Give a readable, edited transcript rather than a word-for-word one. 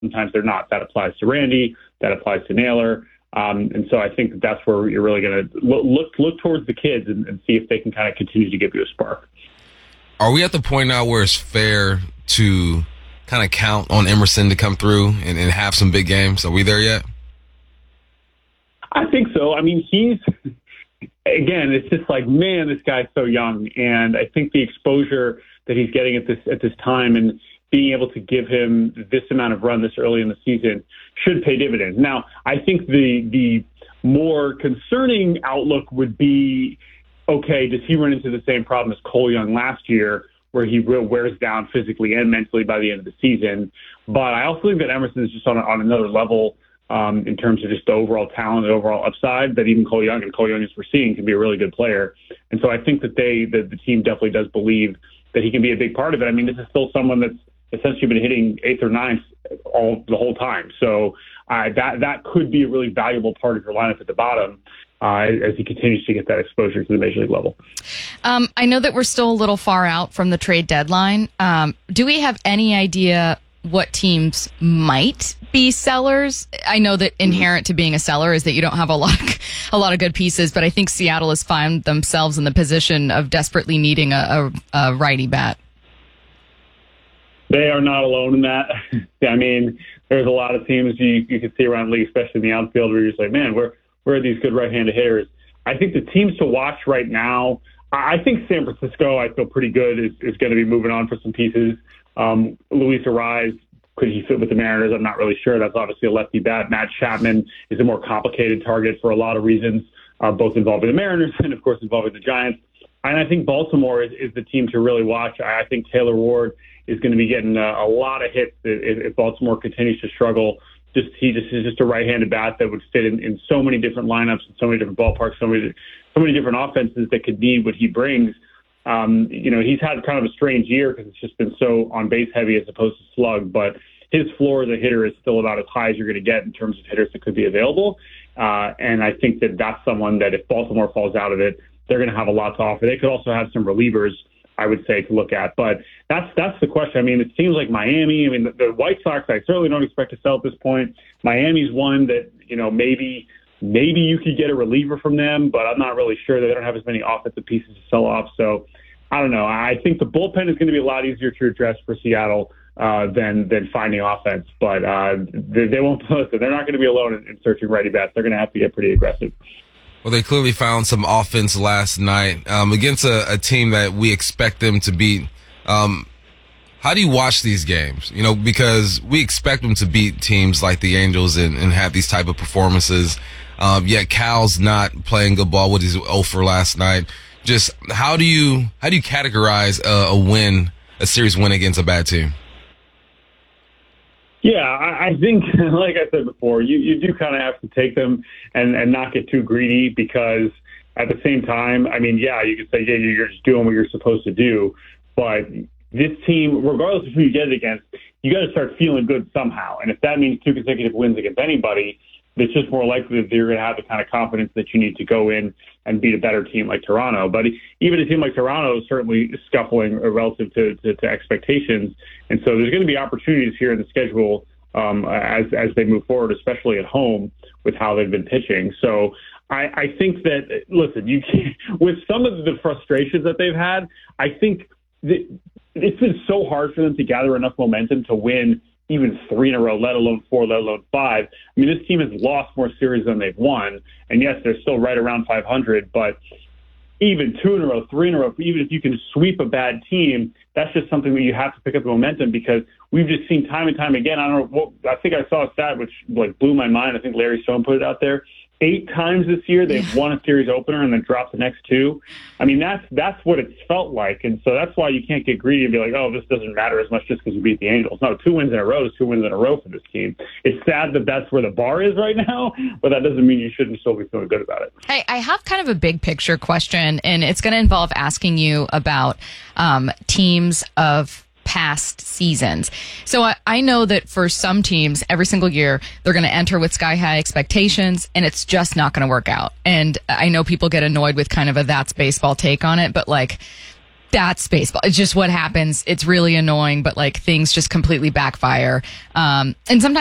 sometimes they're not. That applies to Randy. That applies to Naylor. And so I think that's where you're really going to look towards the kids and see if they can kind of continue to give you a spark. Are we at the point now where it's fair to kind of count on Emerson to come through and have some big games? Are we there yet? I think so. I mean, again, it's just like, man, this guy's so young. And I think the exposure that he's getting at this time and being able to give him this amount of run this early in the season should pay dividends. Now, I think the more concerning outlook would be, okay, does he run into the same problem as Cole Young last year, where he wears down physically and mentally by the end of the season? But I also think that Emerson is just on another level in terms of just the overall talent and overall upside that even Cole Young, as we're seeing, can be a really good player. And so I think that the team definitely does believe that he can be a big part of it. I mean, this is still someone that's essentially been hitting eighth or ninth the whole time. So that could be a really valuable part of your lineup at the bottom as he continues to get that exposure to the major league level. I know that we're still a little far out from the trade deadline. Do we have any idea what teams might be sellers? I know that inherent to being a seller is that you don't have a lot of good pieces, but I think Seattle has found themselves in the position of desperately needing a righty bat. They are not alone in that. I mean, there's a lot of teams you can see around the league, especially in the outfield, where you're just like, man, where are these good right-handed hitters? I think the teams to watch right now, I think San Francisco, I feel pretty good, is going to be moving on for some pieces. Luis Arraez, could he fit with the Mariners? I'm not really sure. That's obviously a lefty bat. Matt Chapman is a more complicated target for a lot of reasons, both involving the Mariners and, of course, involving the Giants. And I think Baltimore is the team to really watch. I think Taylor Ward is going to be getting a lot of hits if Baltimore continues to struggle. He is just a right-handed bat that would fit in so many different lineups and so many different ballparks, so many different offenses that could need what he brings. He's had kind of a strange year because it's just been so on-base heavy as opposed to slug, but his floor as a hitter is still about as high as you're going to get in terms of hitters that could be available. And I think that that's someone that if Baltimore falls out of it, they're going to have a lot to offer. They could also have some relievers, I would say, to look at. But that's the question. I mean, it seems like Miami, the White Sox, I certainly don't expect to sell at this point. Miami's one that, maybe you could get a reliever from them, but I'm not really sure. They don't have as many offensive pieces to sell off. So I don't know. I think the bullpen is going to be a lot easier to address for Seattle than finding offense. But they won't listen. They're not going to be alone in searching righty bats. They're going to have to get pretty aggressive. Well, they clearly found some offense last night against a team that we expect them to beat. How do you watch these games? Because we expect them to beat teams like the Angels and have these type of performances. Yet Cal's not playing good ball with his 0 for last night. Just how do you categorize a series win against a bad team? Yeah, I think, like I said before, you do kind of have to take them and not get too greedy because at the same time, you could say, yeah, you're just doing what you're supposed to do. But this team, regardless of who you get it against, you got to start feeling good somehow. And if that means 2 consecutive wins against anybody, it's just more likely that you're going to have the kind of confidence that you need to go in and beat a better team like Toronto. But even a team like Toronto is certainly scuffling relative to expectations. And so there's going to be opportunities here in the schedule as they move forward, especially at home with how they've been pitching. So I think that, listen, with some of the frustrations that they've had, I think that it's been so hard for them to gather enough momentum to win even 3 in a row, let alone 4, let alone 5. This team has lost more series than they've won. And yes, they're still right around 500, but even 2 in a row, 3 in a row, even if you can sweep a bad team, that's just something that you have to pick up the momentum because we've just seen time and time again. I think I saw a stat which blew my mind. I think Larry Stone put it out there. 8 times this year they've won a series opener and then dropped the next 2. That's what it's felt like. And so that's why you can't get greedy and be like, oh, this doesn't matter as much just because you beat the Angels. No, 2 wins in a row is 2 wins in a row for this team. It's sad that that's where the bar is right now, but that doesn't mean you shouldn't still be feeling good about it. Hey, I have kind of a big picture question, and it's going to involve asking you about teams of past seasons. So I know that for some teams, every single year, they're going to enter with sky-high expectations, and it's just not going to work out. And I know people get annoyed with kind of a that's baseball take on it, but That's baseball. It's just what happens. It's really annoying, but like things just completely backfire. And sometimes